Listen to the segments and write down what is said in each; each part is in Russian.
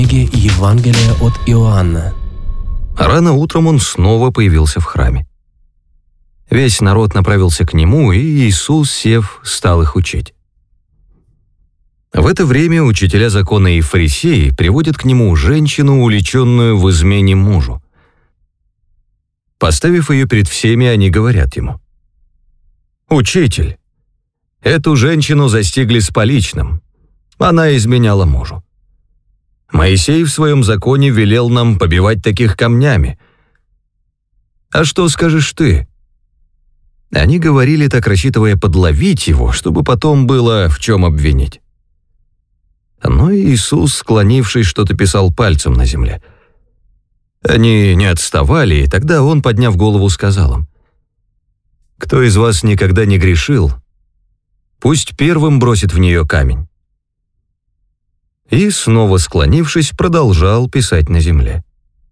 Книги Евангелия от Иоанна. Рано утром он снова появился в храме. Весь народ направился к нему, и Иисус, сев, стал их учить. В это время учителя закона и фарисеи приводят к нему женщину, уличенную в измене мужу. Поставив ее перед всеми, они говорят ему: «Учитель, эту женщину застигли с поличным. Она изменяла мужу. Моисей в своем законе велел нам побивать таких камнями. А что скажешь ты?» Они говорили так, рассчитывая подловить его, чтобы потом было в чем обвинить. Но Иисус, склонившись, что-то писал пальцем на земле. Они не отставали, и тогда он, подняв голову, сказал им: «Кто из вас никогда не грешил, пусть первым бросит в нее камень». И, снова склонившись, продолжал писать на земле.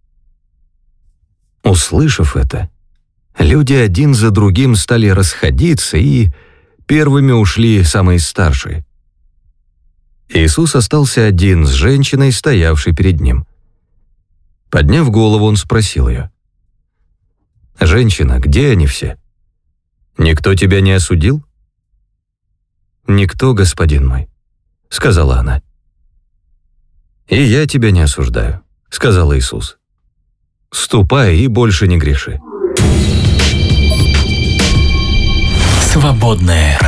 Услышав это, люди один за другим стали расходиться, и первыми ушли самые старшие. Иисус остался один с женщиной, стоявшей перед ним. Подняв голову, он спросил ее: «Женщина, где они все? Никто тебя не осудил?» «Никто, господин мой», — сказала она. «И я тебя не осуждаю», — сказал Иисус. «Ступай и больше не греши». Свободное